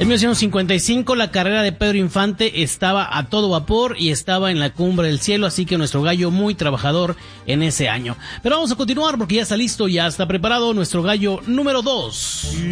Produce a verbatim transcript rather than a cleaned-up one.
En mil novecientos cincuenta y cinco la carrera de Pedro Infante estaba a todo vapor y estaba en la cumbre del cielo, así que nuestro gallo muy trabajador en ese año. Pero vamos a continuar porque ya está listo, ya está preparado nuestro gallo número dos.